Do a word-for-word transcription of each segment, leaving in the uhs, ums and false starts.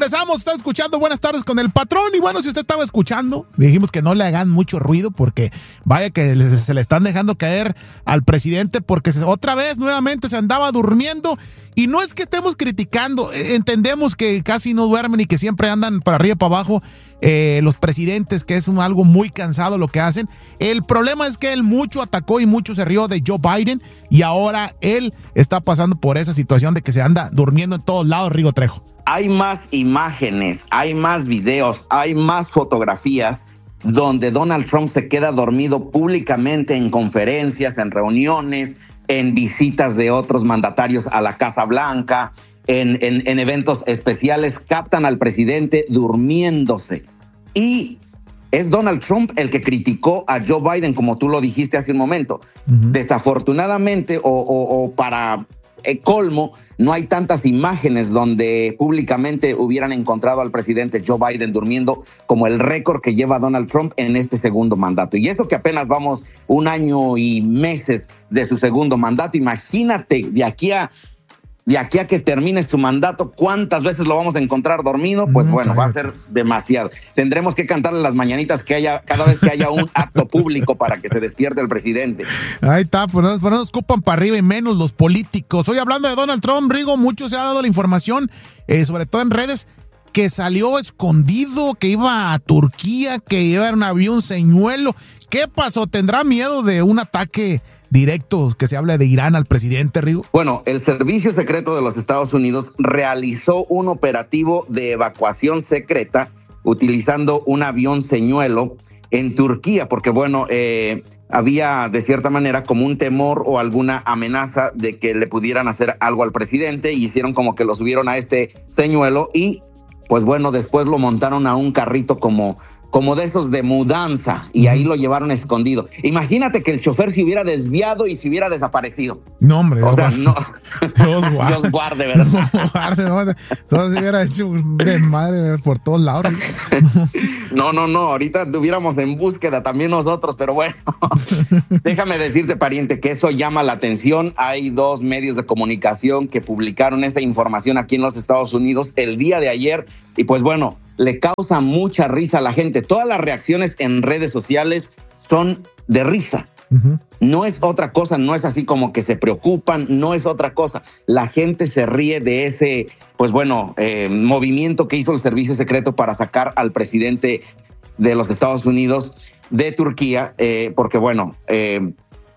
regresamos, está escuchando Buenas Tardes con el Patrón. Y bueno, si usted estaba escuchando, dijimos que no le hagan mucho ruido porque vaya que se le están dejando caer al presidente porque otra vez nuevamente se andaba durmiendo. Y no es que estemos criticando, entendemos que casi no duermen y que siempre andan para arriba y para abajo eh, los presidentes, que es un, algo muy cansado lo que hacen. El problema es que él mucho atacó y mucho se rió de Joe Biden y ahora él está pasando por esa situación de que se anda durmiendo en todos lados, Rigo Trejo. Hay más imágenes, hay más videos, hay más fotografías donde Donald Trump se queda dormido públicamente en conferencias, en reuniones, en visitas de otros mandatarios a la Casa Blanca, en, en, en eventos especiales, captan al presidente durmiéndose. Y es Donald Trump el que criticó a Joe Biden, como tú lo dijiste hace un momento. Uh-huh. Desafortunadamente, o, o, o para eh, colmo, no hay tantas imágenes donde públicamente hubieran encontrado al presidente Joe Biden durmiendo como el récord que lleva Donald Trump en este segundo mandato. Y eso que apenas vamos un año y meses de su segundo mandato. Imagínate de aquí a de aquí a que termine su mandato, ¿cuántas veces lo vamos a encontrar dormido? Pues mm, bueno, cállate. Va a ser demasiado. Tendremos que cantarle las mañanitas que haya cada vez que haya un acto público para que se despierte el presidente. Ahí está, pues no, pues no nos ocupan para arriba y menos los políticos. Hoy hablando de Donald Trump, Rigo, mucho se ha dado la información, eh, sobre todo en redes, que salió escondido, que iba a Turquía, que iba en un avión señuelo. ¿Qué pasó? ¿Tendrá miedo de un ataque directo que se habla de Irán al presidente, Rigo? Bueno, el Servicio Secreto de los Estados Unidos realizó un operativo de evacuación secreta utilizando un avión señuelo en Turquía, porque bueno, eh, había de cierta manera como un temor o alguna amenaza de que le pudieran hacer algo al presidente y hicieron como que lo subieron a este señuelo y pues bueno, después lo montaron a un carrito como... como de esos de mudanza, y ahí lo llevaron escondido. Imagínate que el chofer se hubiera desviado y se hubiera desaparecido. No, hombre. O sea, no. Dios guarde. Dios guarde, ¿verdad? Dios guarde, no. Entonces se hubiera hecho un desmadre por todos lados. No, no, no. Ahorita estuviéramos en búsqueda también nosotros, pero bueno. Déjame decirte, pariente, que eso llama la atención. Hay dos medios de comunicación que publicaron esta información aquí en los Estados Unidos el día de ayer, y pues bueno, le causa mucha risa a la gente. Todas las reacciones en redes sociales son de risa. Uh-huh. No es otra cosa, no es así como que se preocupan, no es otra cosa. La gente se ríe de ese, pues bueno, eh, movimiento que hizo el Servicio Secreto para sacar al presidente de los Estados Unidos de Turquía, eh, porque bueno, eh,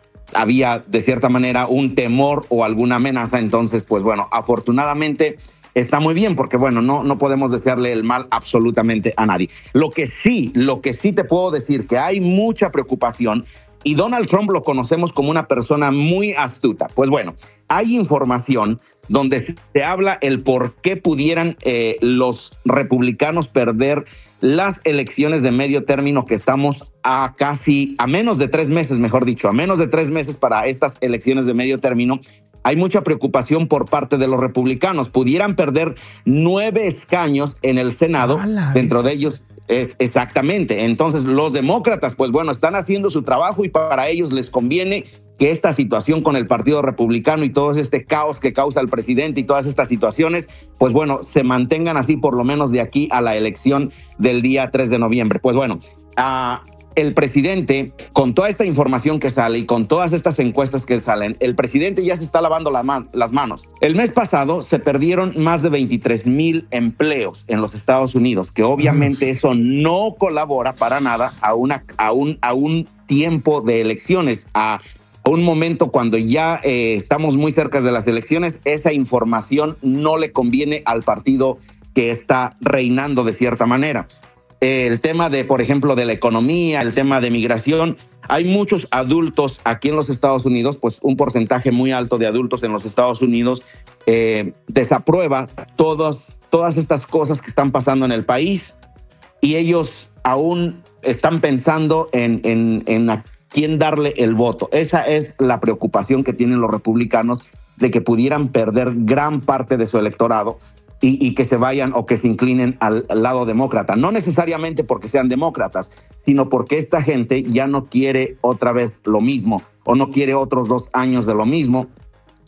había de cierta manera un temor o alguna amenaza. Entonces, pues bueno, afortunadamente está muy bien, porque bueno, no, no podemos desearle el mal absolutamente a nadie. Lo que sí, lo que sí te puedo decir, que hay mucha preocupación, y Donald Trump lo conocemos como una persona muy astuta. Pues bueno, hay información donde se habla el por qué pudieran eh, los republicanos perder las elecciones de medio término, que estamos a casi, a menos de tres meses, mejor dicho, a menos de tres meses para estas elecciones de medio término. Hay mucha preocupación por parte de los republicanos. Pudieran perder nueve escaños en el Senado, ¡Hala! Dentro de ellos es exactamente. Entonces los demócratas, pues bueno, están haciendo su trabajo y para ellos les conviene que esta situación con el Partido Republicano y todo este caos que causa el presidente y todas estas situaciones, pues bueno, se mantengan así por lo menos de aquí a la elección del día tres de noviembre. Pues bueno, a... Uh, el presidente, con toda esta información que sale y con todas estas encuestas que salen, el presidente ya se está lavando la man- las manos. El mes pasado se perdieron más de veintitrés mil empleos en los Estados Unidos, que obviamente eso no colabora para nada a, una, a, un, a un tiempo de elecciones, a un momento cuando ya eh, estamos muy cerca de las elecciones. Esa información no le conviene al partido que está reinando de cierta manera. El tema de, por ejemplo, de la economía, el tema de migración. Hay muchos adultos aquí en los Estados Unidos, pues un porcentaje muy alto de adultos en los Estados Unidos eh, desaprueba todos, todas estas cosas que están pasando en el país, y ellos aún están pensando en, en, en a quién darle el voto. Esa es la preocupación que tienen los republicanos, de que pudieran perder gran parte de su electorado Y, y que se vayan o que se inclinen al, al lado demócrata. No necesariamente porque sean demócratas, sino porque esta gente ya no quiere otra vez lo mismo, o no quiere otros dos años de lo mismo.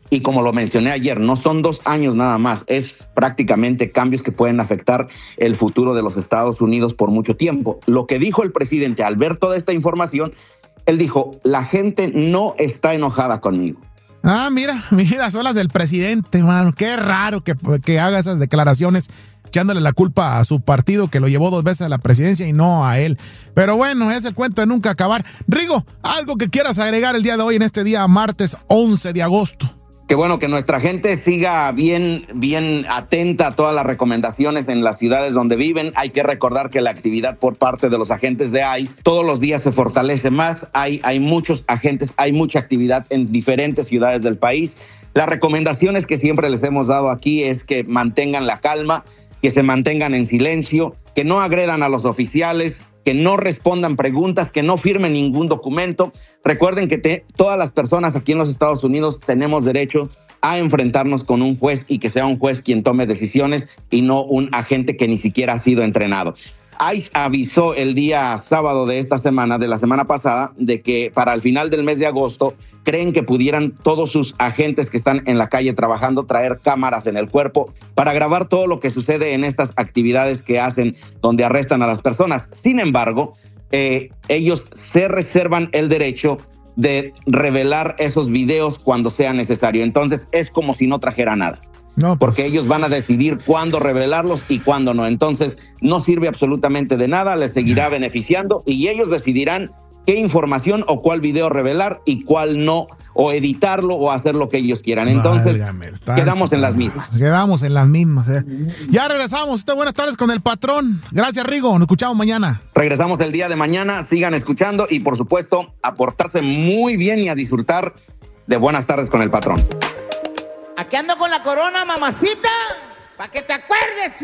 Y como lo mencioné ayer, no son dos años nada más, es prácticamente cambios que pueden afectar el futuro de los Estados Unidos por mucho tiempo. Lo que dijo el presidente al ver toda esta información, él dijo, la gente no está enojada conmigo. Ah, mira, mira, son las del presidente, mano. Qué raro que, que haga esas declaraciones echándole la culpa a su partido que lo llevó dos veces a la presidencia y no a él. Pero bueno, es el cuento de nunca acabar. Rigo, algo que quieras agregar el día de hoy en este día martes once de agosto. Qué bueno que nuestra gente siga bien, bien atenta a todas las recomendaciones en las ciudades donde viven. Hay que recordar que la actividad por parte de los agentes de I C E todos los días se fortalece más. Hay, hay muchos agentes, hay mucha actividad en diferentes ciudades del país. Las recomendaciones que siempre les hemos dado aquí es que mantengan la calma, que se mantengan en silencio, que no agredan a los oficiales, que no respondan preguntas, que no firmen ningún documento. Recuerden que te, todas las personas aquí en los Estados Unidos tenemos derecho a enfrentarnos con un juez y que sea un juez quien tome decisiones y no un agente que ni siquiera ha sido entrenado. I C E avisó el día sábado de esta semana, de la semana pasada, de que para el final del mes de agosto creen que pudieran todos sus agentes que están en la calle trabajando traer cámaras en el cuerpo para grabar todo lo que sucede en estas actividades que hacen donde arrestan a las personas. Sin embargo, eh, ellos se reservan el derecho de revelar esos videos cuando sea necesario. Entonces es como si no trajera nada. No, pues... Porque ellos van a decidir cuándo revelarlos y cuándo no. Entonces no sirve absolutamente de nada, les seguirá beneficiando y ellos decidirán qué información o cuál video revelar y cuál no, o editarlo o hacer lo que ellos quieran. Entonces, válgame, quedamos en las mismas. Quedamos en las mismas. Eh. Ya regresamos. Usted, buenas tardes con el patrón. Gracias, Rigo. Nos escuchamos mañana. Regresamos el día de mañana. Sigan escuchando y, por supuesto, a portarse muy bien y a disfrutar de buenas tardes con el patrón. Aquí ando con la corona, mamacita, para que te acuerdes,